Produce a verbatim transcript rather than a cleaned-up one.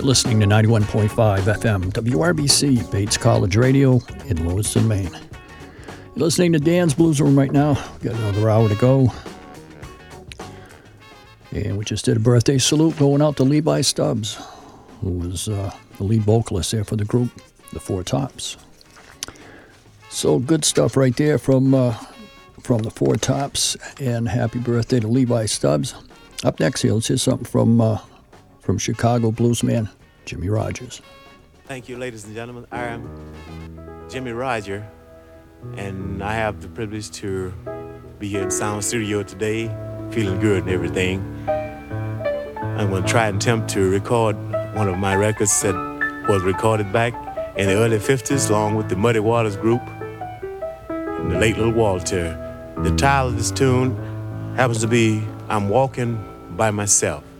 Listening to ninety-one point five F M, W R B C, Bates College Radio in Lewiston, Maine. You're listening to Dan's Blues Room right now. Got another hour to go. And we just did a birthday salute going out to Levi Stubbs, who was uh, the lead vocalist there for the group, the Four Tops. So good stuff right there from, uh, from the Four Tops, and happy birthday to Levi Stubbs. Up next here, let's hear something from... Uh, From Chicago bluesman Jimmie Rodgers. Thank you, ladies and gentlemen. I am Jimmie Rodgers, and I have the privilege to be here in Sound Studio today, feeling good and everything. I'm going to try and attempt to record one of my records that was recorded back in the early fifties, along with the Muddy Waters group and the late Little Walter. The title of this tune happens to be I'm Walking by Myself.